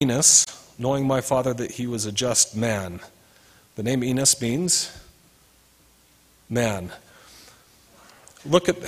Enos, knowing my father that he was a just man. The name Enos means man. Look at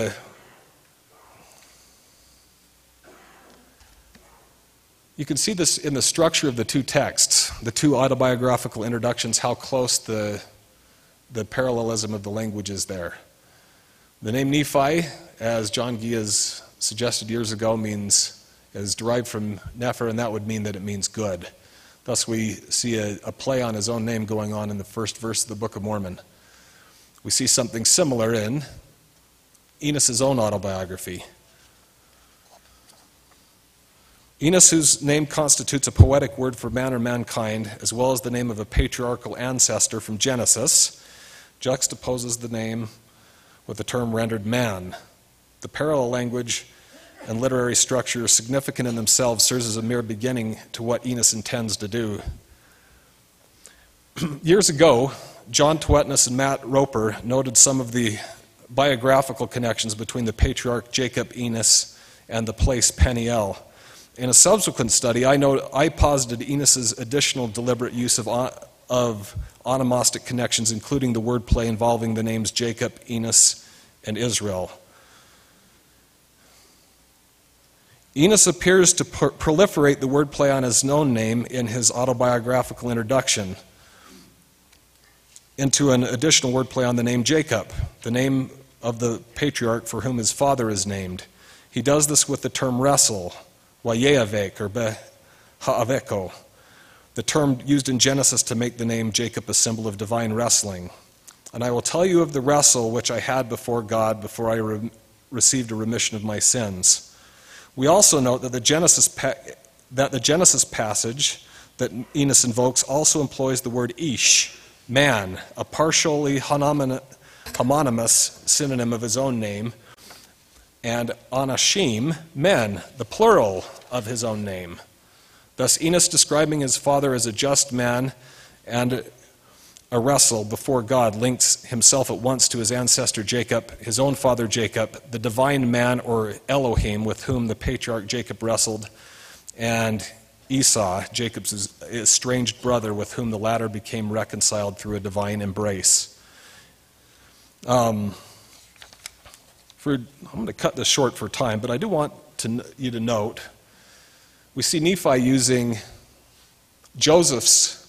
you can see this in the structure of the two texts, the two autobiographical introductions, how close the parallelism of the language is there. The name Nephi, as John Gee has suggested years ago, is derived from Nepher, and that would mean that it means good. Thus we see a play on his own name going on in the first verse of the Book of Mormon. We see something similar in Enos' own autobiography. Enos, whose name constitutes a poetic word for man or mankind, as well as the name of a patriarchal ancestor from Genesis, juxtaposes the name with the term rendered man. The parallel language and literary structure, significant in themselves, serves as a mere beginning to what Enos intends to do. Years ago, John Towetness and Matt Roper noted some of the biographical connections between the patriarch Jacob Enos and the place Peniel. In a subsequent study, I posited Enos' additional deliberate use of onomastic connections, including the wordplay involving the names Jacob, Enos, and Israel. Enos appears to proliferate the wordplay on his own name in his autobiographical introduction into an additional wordplay on the name Jacob, the name of the patriarch for whom his father is named. He does this with the term wrestle, Wayeavek or Beha'aveko, the term used in Genesis to make the name Jacob a symbol of divine wrestling. And I will tell you of the wrestle which I had before God before I received a remission of my sins. We also note that the Genesis passage that Enos invokes also employs the word ish, man, a partially homonymous synonym of his own name, and anashim, men, the plural of his own name. Thus, Enos describing his father as a just man and a wrestle before God links himself at once to his ancestor Jacob, his own father Jacob, the divine man or Elohim with whom the patriarch Jacob wrestled, and Esau, Jacob's estranged brother with whom the latter became reconciled through a divine embrace. I'm going to cut this short for time, but I do want you to note, we see Nephi using Joseph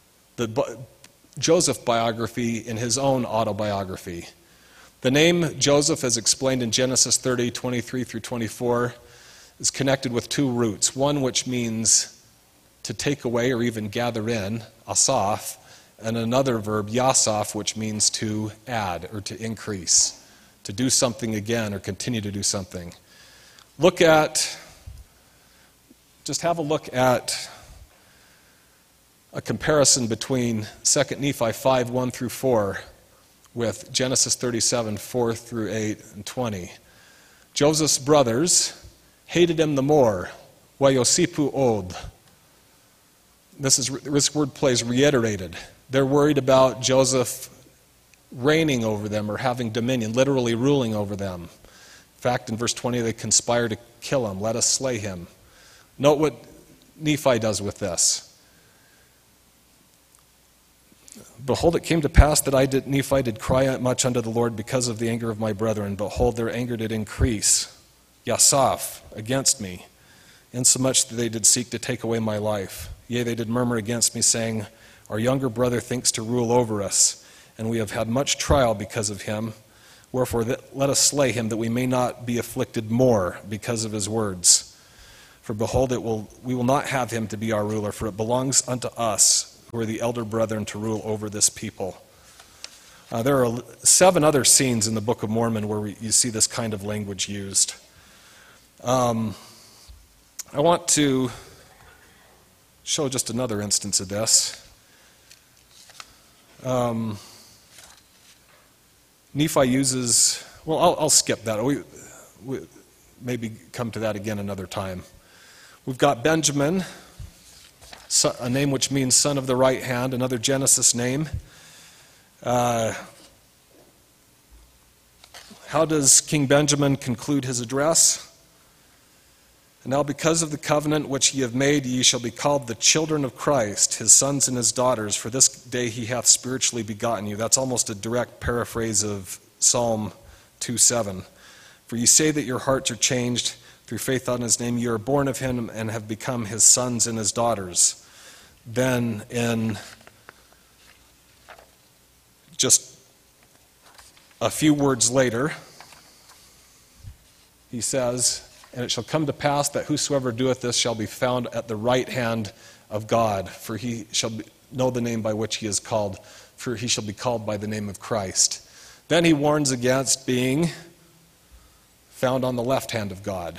biography in his own autobiography. The name Joseph, as explained in Genesis 30:23 through 24, is connected with two roots. One which means to take away or even gather in, asaph, and another verb, yasaph, which means to add or to increase, to do something again or continue to do something. Just have a look at a comparison between 2 Nephi 5:1 through 4 with Genesis 37, 4 through 8 and 20. Joseph's brothers hated him the more, Wayosipu od. This wordplay is reiterated. They're worried about Joseph reigning over them or having dominion, literally ruling over them. In fact, in verse 20, they conspire to kill him. Let us slay him. Note what Nephi does with this. Behold, it came to pass that Nephi did cry much unto the Lord because of the anger of my brethren. Behold, their anger did increase, yasaph, against me, insomuch that they did seek to take away my life. Yea, they did murmur against me, saying, our younger brother thinks to rule over us, and we have had much trial because of him. Wherefore, let us slay him, that we may not be afflicted more because of his words. For behold, we will not have him to be our ruler, for it belongs unto us, who are the elder brethren, to rule over this people. There are 7 other scenes in the Book of Mormon where you see this kind of language used. I want to show just another instance of this. Nephi uses, well, I'll skip that. We maybe come to that again another time. We've got Benjamin, a name which means son of the right hand, another Genesis name. How does King Benjamin conclude his address? And now because of the covenant which ye have made, ye shall be called the children of Christ, his sons and his daughters, for this day he hath spiritually begotten you. That's almost a direct paraphrase of Psalm 2:7. For ye say that your hearts are changed through faith on his name. You are born of him and have become his sons and his daughters. Then in just a few words later, he says, and it shall come to pass that whosoever doeth this shall be found at the right hand of God, for he shall know the name by which he is called, for he shall be called by the name of Christ. Then he warns against being found on the left hand of God.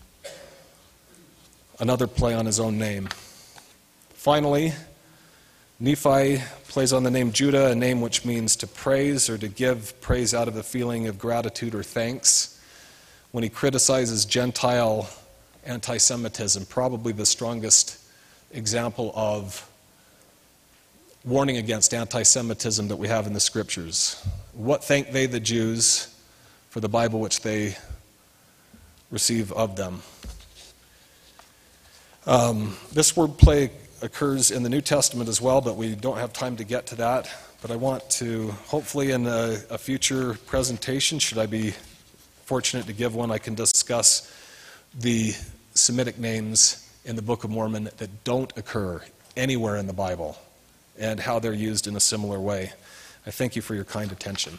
Another play on his own name. Finally, Nephi plays on the name Judah, a name which means to praise or to give praise out of a feeling of gratitude or thanks, when he criticizes Gentile anti-Semitism, probably the strongest example of warning against anti-Semitism that we have in the Scriptures. What thank they, the Jews, for the Bible which they receive of them? This wordplay occurs in the New Testament as well, but we don't have time to get to that. But I want to, hopefully in a future presentation, should I be fortunate to give one, I can discuss the Semitic names in the Book of Mormon that don't occur anywhere in the Bible and how they're used in a similar way. I thank you for your kind attention.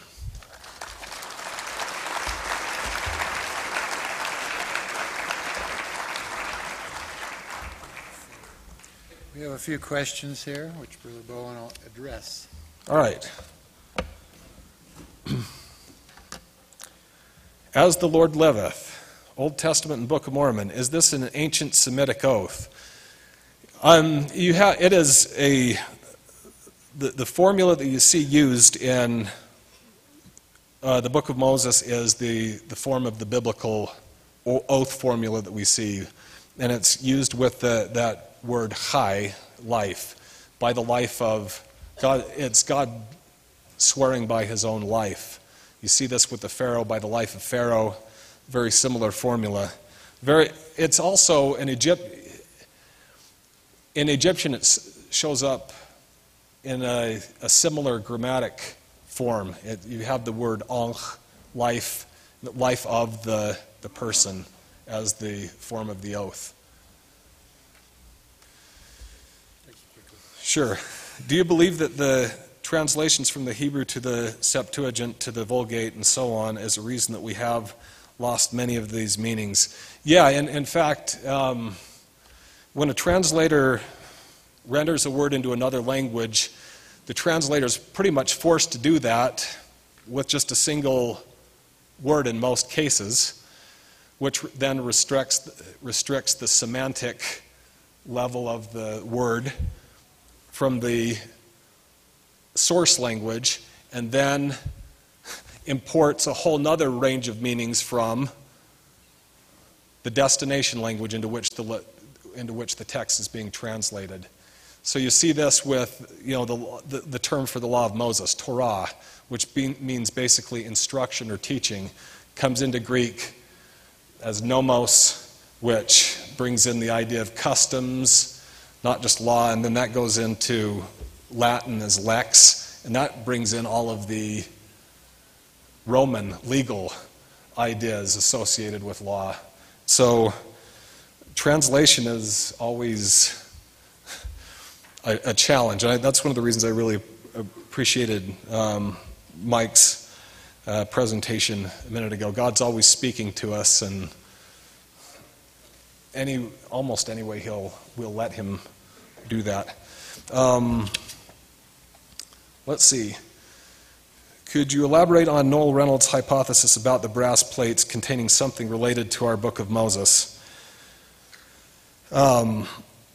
We have a few questions here, which Brother Bowen will address. All right. As the Lord liveth, Old Testament and Book of Mormon, is this an ancient Semitic oath? It is the formula that you see used in the Book of Moses is the form of the biblical oath formula that we see, and it's used with that word chai, life, by the life of God. It's God swearing by his own life. You see this with the Pharaoh, by the life of Pharaoh, very similar formula. It's also in Egyptian it shows up in a similar grammatic form. You have the word ankh, life of the person, as the form of the oath. Sure. Do you believe that the translations from the Hebrew to the Septuagint to the Vulgate and so on is a reason that we have lost many of these meanings? Yeah, and in fact, when a translator renders a word into another language, the translator is pretty much forced to do that with just a single word in most cases, which then restricts the semantic level of the word from the source language, and then imports a whole nother range of meanings from the destination language into which the text is being translated. So you see this with the term for the law of Moses, Torah, which means basically instruction or teaching, comes into Greek as nomos, which brings in the idea of customs, not just law, and then that goes into Latin as lex, and that brings in all of the Roman legal ideas associated with law. So translation is always a challenge. That's one of the reasons I really appreciated Mike's presentation a minute ago. God's always speaking to us, and almost any way we'll let him do that. Let's see. Could you elaborate on Noel Reynolds' hypothesis about the brass plates containing something related to our Book of Moses? Yeah,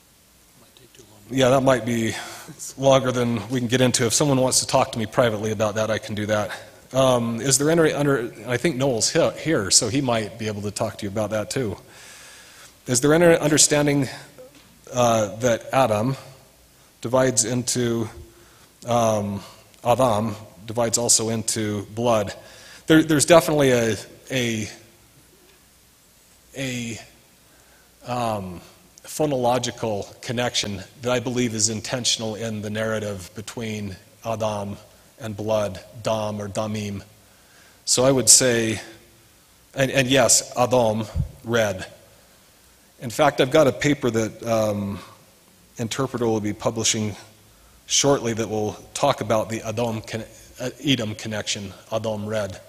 that might be longer than we can get into. If someone wants to talk to me privately about that, I can do that. Is there any I think Noel's here, so he might be able to talk to you about that too. Is there any understanding that Adam divides into Adam divides also into blood? There's definitely a phonological connection that I believe is intentional in the narrative between Adam and blood, Dam or Damim. So I would say, and yes, Adam, red. In fact, I've got a paper that Interpreter will be publishing shortly that will talk about the Edom connection, Adam, red.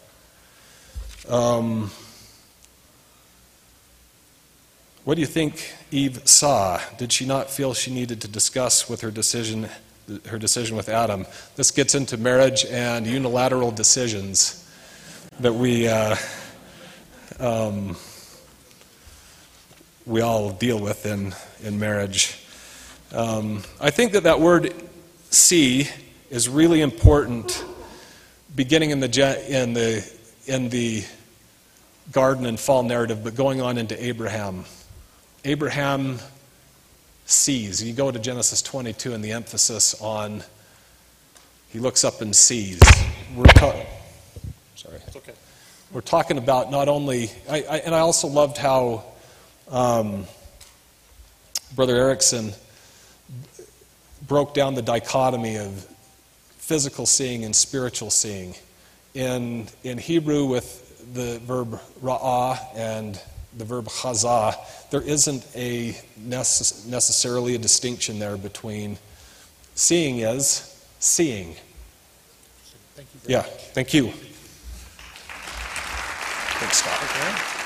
What do you think Eve saw? Did she not feel she needed to discuss with her decision with Adam? This gets into marriage and unilateral decisions that we all deal with in marriage. I think that word "see" is really important, beginning in the garden and fall narrative, but going on into Abraham. Abraham sees. You go to Genesis 22 and the emphasis on he looks up and sees. Sorry. It's okay. We're talking about not only, and I also loved how Brother Erickson broke down the dichotomy of physical seeing and spiritual seeing. In Hebrew, with the verb ra'ah and the verb chazah, there isn't necessarily a distinction there between seeing is seeing. Thank you. Yeah, thank you. Thanks, Scott. Okay.